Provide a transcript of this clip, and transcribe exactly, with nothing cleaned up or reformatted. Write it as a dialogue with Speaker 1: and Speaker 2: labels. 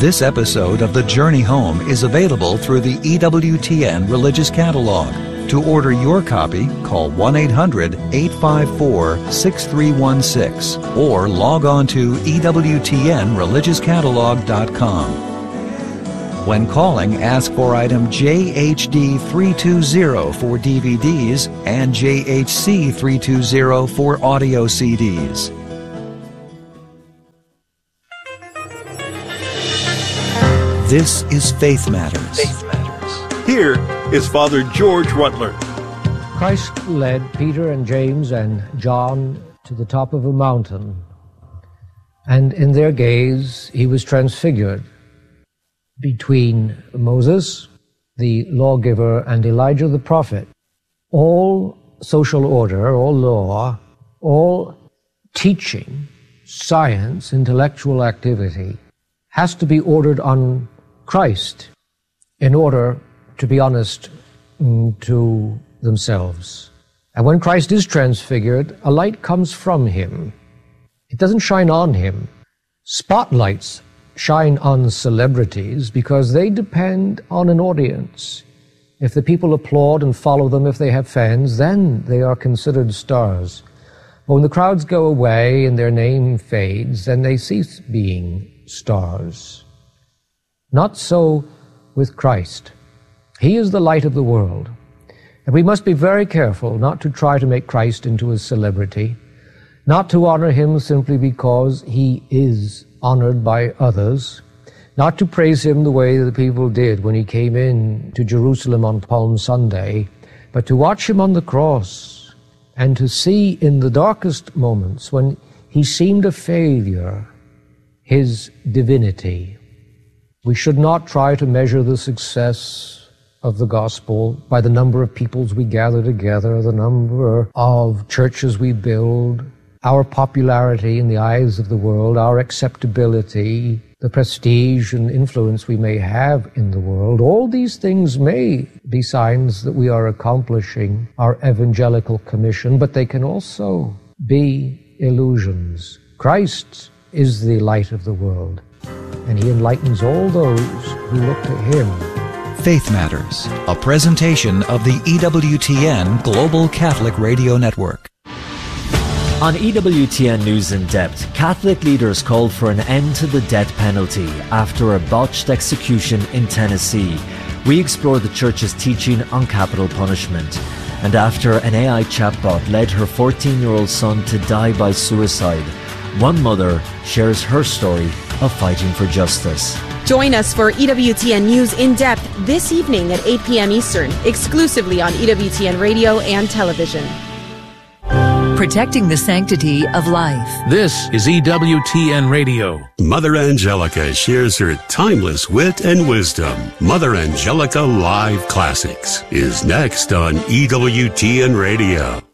Speaker 1: This episode of The Journey Home is available through the E W T N Religious Catalog. To order your copy, call one eight hundred, eight five four, six three one six or log on to E W T N religious catalog dot com. When calling, ask for item J H D three two zero for D V Ds and J H C three two zero for audio C Ds. This is Faith Matters.
Speaker 2: Faith Matters.
Speaker 3: Here is Father George Rutler.
Speaker 4: Christ led Peter and James and John to the top of a mountain, and in their gaze he was transfigured. Between Moses, the lawgiver, and Elijah the prophet, all social order, all law, all teaching, science, intellectual activity has to be ordered on Christ in order to be honest to themselves. And when Christ is transfigured, a light comes from him. It doesn't shine on him. Spotlights shine on celebrities because they depend on an audience. If the people applaud and follow them, if they have fans, then they are considered stars. But when the crowds go away and their name fades, then they cease being stars. Not so with Christ. He is the light of the world. And we must be very careful not to try to make Christ into a celebrity, not to honor him simply because he is honored by others, not to praise him the way the people did when he came in to Jerusalem on Palm Sunday, but to watch him on the cross and to see in the darkest moments when he seemed a failure, his divinity. We should not try to measure the success of the gospel by the number of peoples we gather together, the number of churches we build, our popularity in the eyes of the world, our acceptability, the prestige and influence we may have in the world. All these things may be signs that we are accomplishing our evangelical commission, but they can also be illusions. Christ is the light of the world, and he enlightens all those who look to him.
Speaker 1: Faith Matters, a presentation of the E W T N Global Catholic Radio Network.
Speaker 2: On E W T N News in Depth, Catholic leaders called for an end to the death penalty after a botched execution in Tennessee. We explore the Church's teaching on capital punishment. And after an A I chatbot led her fourteen-year-old son to die by suicide, one mother shares her story of fighting for justice.
Speaker 5: Join us for E W T N News in Depth this evening at eight p.m. Eastern, exclusively on E W T N Radio and Television.
Speaker 6: Protecting the sanctity of life.
Speaker 7: This is E W T N Radio.
Speaker 8: Mother Angelica shares her timeless wit and wisdom. Mother Angelica Live Classics is next on E W T N Radio.